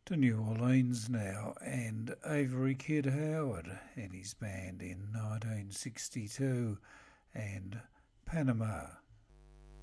to New Orleans now, and Avery Kid Howard and his band in 1962 and Panama.